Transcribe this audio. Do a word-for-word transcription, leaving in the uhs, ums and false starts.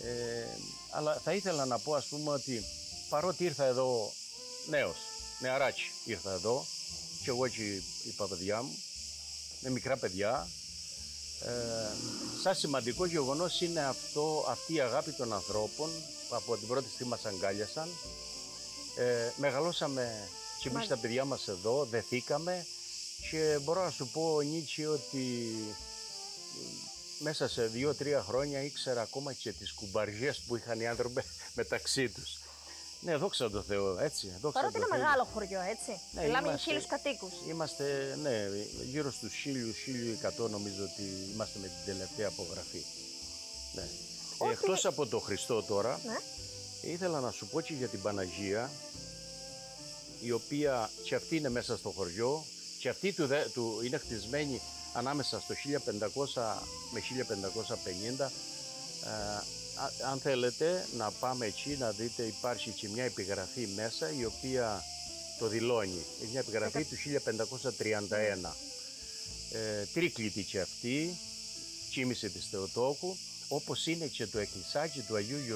Ε, αλλά θα ήθελα να πω, ας πούμε, ότι παρότι ήρθα εδώ νέος, νεαράκι ήρθα εδώ, και εγώ και η παπαδιά μου, με μικρά παιδιά, ε, σαν σημαντικό γεγονός είναι αυτό, αυτή η αγάπη των ανθρώπων που από την πρώτη στιγμή μας αγκάλιασαν. Ε, μεγαλώσαμε και εμείς τα παιδιά μας εδώ, δεθήκαμε, και μπορώ να σου πω, Νίκη, ότι μέσα σε δύο-τρία χρόνια ήξερα ακόμα και τις κουμπαριές που είχαν οι άνθρωποι μεταξύ τους. Ναι, δόξα τω Θεώ, έτσι. Παρότι είναι μεγάλο χωριό, έτσι. Ναι, μιλάμε για χίλιους κατοίκους. Είμαστε, ναι, γύρω στους χίλιους, χίλια εκατό νομίζω ότι είμαστε με την τελευταία απογραφή. Ναι. Ότι... Εκτός από το Χριστό τώρα, ναι, ήθελα να σου πω και για την Παναγία, η οποία και αυτή είναι μέσα στο χωριό, και αυτή του, του είναι χτισμένη ανάμεσα στο χίλια πεντακόσια με χίλια πεντακόσια πενήντα. Ε, αν θέλετε να πάμε εκεί να δείτε, υπάρχει και μια επιγραφή μέσα η οποία το δηλώνει. Είναι μια επιγραφή Εκα... του χίλια πεντακόσια τριάντα ένα. Ε, τρίκλητη και αυτή, κοίμηση της Θεοτόκου, όπως είναι και το εκκλησάκι του Αγίου